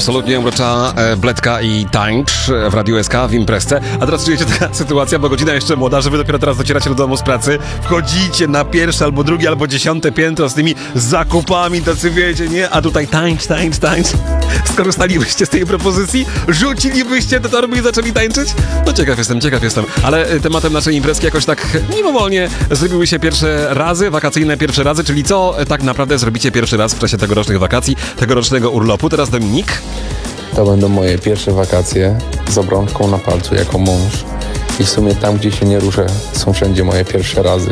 absolutnie urocza Bledka i Tańcz w Radiu SK w imprezce. A teraz czujecie taka sytuacja, bo godzina jeszcze młoda, że wy dopiero teraz docieracie do domu z pracy, wchodzicie na pierwsze albo drugie albo 10 piętro z tymi zakupami, tacy wiecie, nie? A tutaj tańcz. Skorzystalibyście z tej propozycji? Rzucilibyście te torby i zaczęli tańczyć? No ciekaw jestem. Ale tematem naszej imprezki jakoś tak mimowolnie zrobiły się pierwsze razy, wakacyjne pierwsze razy, czyli co tak naprawdę zrobicie pierwszy raz w czasie tegorocznych wakacji, tegorocznego urlopu. Teraz Dominik. To będą moje pierwsze wakacje z obrączką na palcu jako mąż. I w sumie tam, gdzie się nie ruszę, są wszędzie moje pierwsze razy.